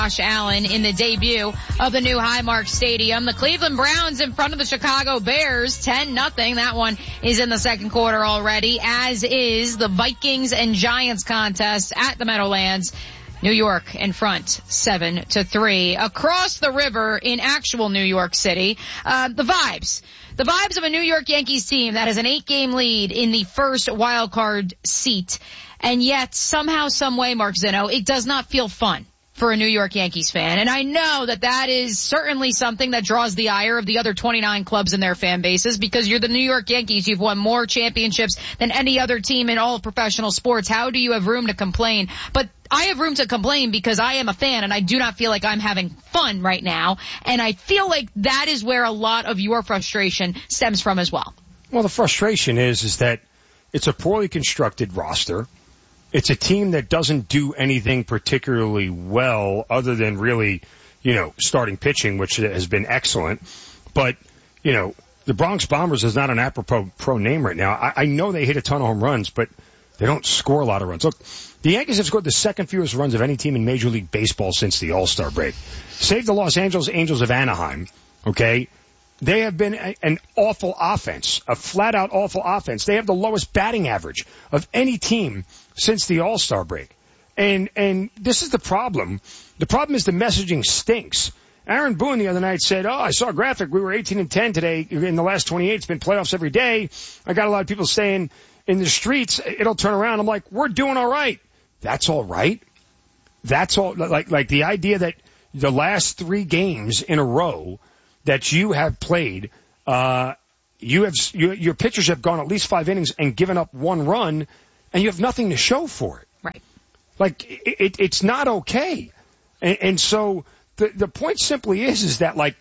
Josh Allen in the debut of the new Highmark Stadium. The Cleveland Browns in front of the Chicago Bears, 10-0. That one is in the second quarter already, as is the Vikings and Giants contest at the Meadowlands. New York in front, 7-3. Across the river in actual New York City, the vibes of a New York Yankees team that has an 8-game lead in the first wild card seat. And yet, somehow, some way, Mark Zinno, it does not feel fun for a New York Yankees fan. And I know that is certainly something that draws the ire of the other 29 clubs and their fan bases, because you're the New York Yankees. You've won more championships than any other team in all of professional sports. How do you have room to complain? But I have room to complain because I am a fan and I do not feel like I'm having fun right now. And I feel like that is where a lot of your frustration stems from as well. Well, the frustration is that it's a poorly constructed roster. It's a team that doesn't do anything particularly well other than really, starting pitching, which has been excellent. But, the Bronx Bombers is not an apropos name right now. I know they hit a ton of home runs, but they don't score a lot of runs. Look, the Yankees have scored the second fewest runs of any team in Major League Baseball since the All-Star break. Save the Los Angeles Angels of Anaheim, okay? They have been an awful offense, a flat-out awful offense. They have the lowest batting average of any team since the All-Star break. And this is the problem. The problem is the messaging stinks. Aaron Boone the other night said, I saw a graphic. We were 18-10 today in the last 28. It's been playoffs every day. I got a lot of people saying in the streets, it'll turn around. I'm like, we're doing all right. That's all right. That's all. Like the idea that the last 3 games in a row that you have played, your pitchers have gone at least 5 innings and given up 1 run, and you have nothing to show for it. Right. Like, it's not okay. And so the point simply is that, like,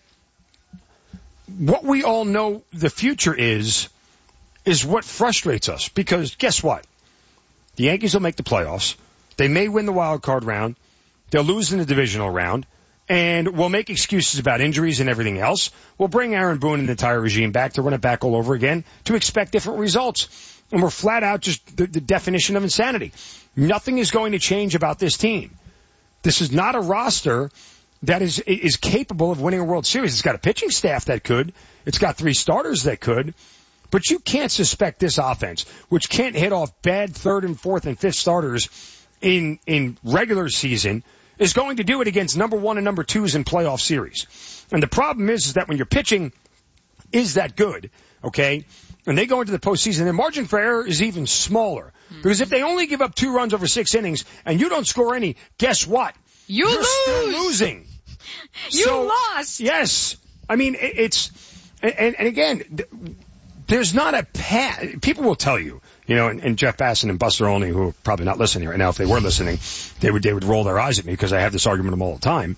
what we all know the future is what frustrates us. Because guess what? The Yankees will make the playoffs. They may win the wild card round. They'll lose in the divisional round. And we'll make excuses about injuries and everything else. We'll bring Aaron Boone and the entire regime back to run it back all over again to expect different results. And we're flat out just the definition of insanity. Nothing is going to change about this team. This is not a roster that is capable of winning a World Series. It's got a pitching staff that could. It's got 3 starters that could. But you can't suspect this offense, which can't hit off bad 3rd and 4th and 5th starters in regular season, is going to do it against number 1 and number 2s in playoff series. And the problem is that when your pitching is that good, okay, and they go into the postseason, their margin for error is even smaller. Because if they only give up 2 runs over 6 innings and you don't score any, guess what? You're still losing. You lost. Yes. I mean, and again, there's not a path. People will tell you, and Jeff Basson and Buster Olney, who are probably not listening right now, if they were listening, they would roll their eyes at me because I have this argument with them all the time.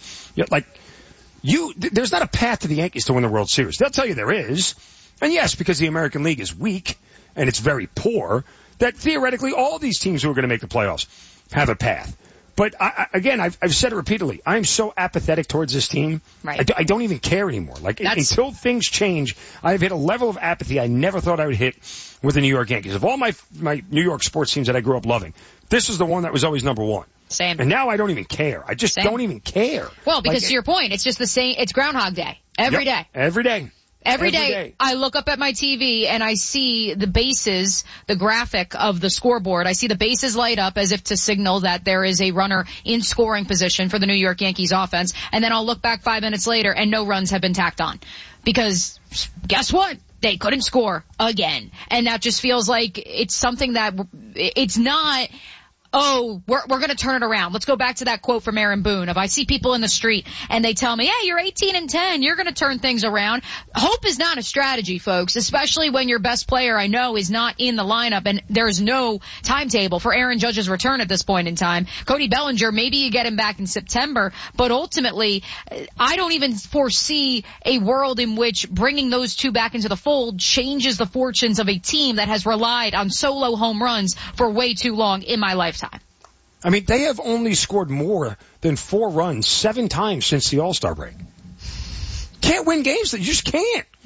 There's not a path to the Yankees to win the World Series. They'll tell you there is. And yes, because the American League is weak and it's very poor, that theoretically all these teams who are going to make the playoffs have a path. But I've said it repeatedly. I'm so apathetic towards this team. Right. I don't even care anymore. Until things change, I've hit a level of apathy I never thought I would hit with the New York Yankees. Of all my New York sports teams that I grew up loving, this is the one that was always number 1. Same. And now I don't even care. I just don't even care. Well, because to your point, it's just the same. It's Groundhog Day every day. Every day. Every day I look up at my TV and I see the bases, the graphic of the scoreboard. I see the bases light up as if to signal that there is a runner in scoring position for the New York Yankees offense. And then I'll look back 5 minutes later and no runs have been tacked on. Because guess what? They couldn't score again. And that just feels like it's something that it's not, we're going to turn it around. Let's go back to that quote from Aaron Boone of I see people in the street and they tell me, hey, you're 18-10. You're going to turn things around. Hope is not a strategy, folks, especially when your best player I know is not in the lineup and there's no timetable for Aaron Judge's return at this point in time. Cody Bellinger, maybe you get him back in September, but ultimately I don't even foresee a world in which bringing those 2 back into the fold changes the fortunes of a team that has relied on solo home runs for way too long in my lifetime. I mean, they have only scored more than 4 runs 7 times since the All-Star break. Can't win games. You just can't. Yeah.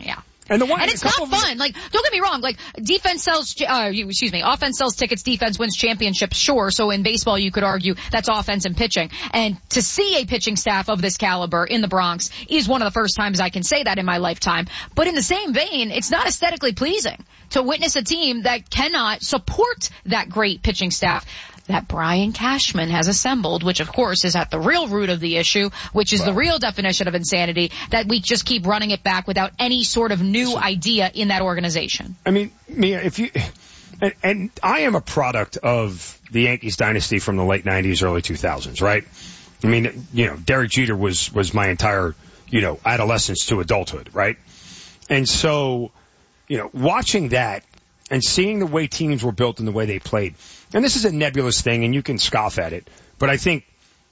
And it's not fun. Like, don't get me wrong. Like, offense sells tickets, defense wins championships. Sure. So in baseball, you could argue that's offense and pitching. And to see a pitching staff of this caliber in the Bronx is one of the first times I can say that in my lifetime. But in the same vein, it's not aesthetically pleasing to witness a team that cannot support that great pitching staff that Brian Cashman has assembled, which of course is at the real root of the issue, which is the real definition of insanity, that we just keep running it back without any sort of new idea in that organization. I mean, Mia, and I am a product of the Yankees dynasty from the late 90s, early 2000s, right? I mean, Derek Jeter was my entire, adolescence to adulthood, right? And so, watching that and seeing the way teams were built and the way they played, and this is a nebulous thing, and you can scoff at it, but I think,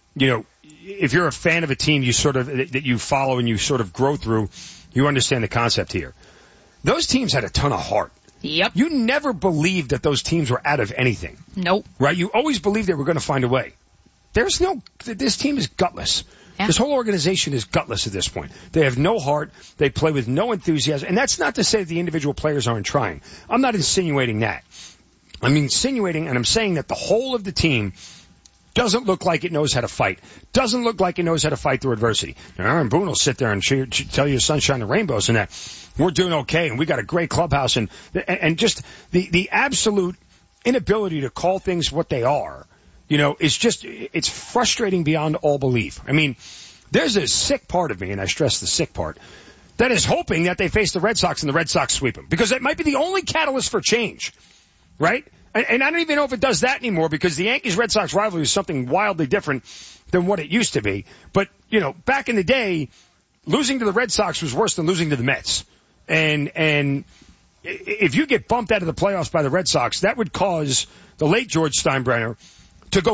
if you're a fan of a team that you follow and you sort of grow through, you understand the concept here. Those teams had a ton of heart. Yep. You never believed that those teams were out of anything. Nope. Right? You always believed they were going to find a way. This team is gutless. Yeah. This whole organization is gutless at this point. They have no heart. They play with no enthusiasm. And that's not to say that the individual players aren't trying. I'm not insinuating that. I'm insinuating, and I'm saying that the whole of the team doesn't look like it knows how to fight. Doesn't look like it knows how to fight through adversity. Now, Aaron Boone will sit there and tell you sunshine and rainbows and that we're doing okay and we got a great clubhouse and just the absolute inability to call things what they are, it's frustrating beyond all belief. I mean, there's a sick part of me, and I stress the sick part, that is hoping that they face the Red Sox and the Red Sox sweep them, because it might be the only catalyst for change, right? And I don't even know if it does that anymore, because the Yankees-Red Sox rivalry is something wildly different than what it used to be. But, back in the day, losing to the Red Sox was worse than losing to the Mets. And if you get bumped out of the playoffs by the Red Sox, that would cause the late George Steinbrenner